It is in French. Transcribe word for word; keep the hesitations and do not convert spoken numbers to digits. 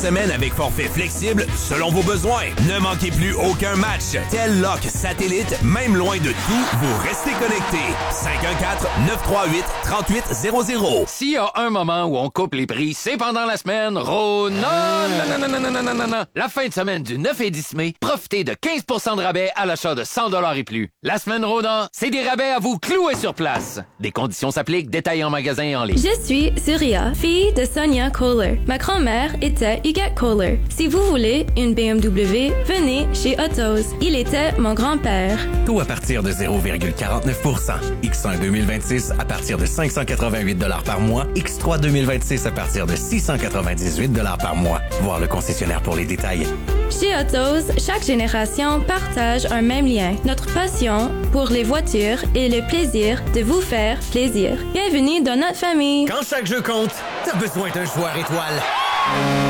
semaine avec forfait flexible selon vos besoins. Ne manquez plus aucun match. Tel Lock Satellite, même loin de tout, vous restez connectés. cinq un quatre, neuf trois huit, trois huit zéro zéro. S'il y a un moment où on coupe les prix, c'est pendant la semaine Rona. Non, non, non, non, non, non, non, non. La fin de semaine du neuf et dix mai, profitez de quinze pour cent de rabais à l'achat de cent dollars et plus. La semaine Rona, c'est des rabais à vous clouer sur place. Des conditions s'appliquent, détails en magasin et en ligne. Je suis Surya, fille de Sonia Kohler. Ma grand-mère était Huguette Kohler. Si vous voulez une B M W, venez chez Autos. Il était mon grand-père. Tout à partir de zéro virgule quarante-neuf pour cent. X un deux mille vingt-six à partir de cinq cent quatre-vingt-huit dollars par mois. X trois deux mille vingt-six à partir de six cent quatre-vingt-dix-huit dollars par mois. Voir le concessionnaire pour les détails. Chez Autos, chaque génération partage un même lien. Notre passion pour les voitures et le plaisir de vous faire plaisir. Bienvenue dans notre famille. Quand chaque jeu compte, t'as besoin d'un joueur étoile.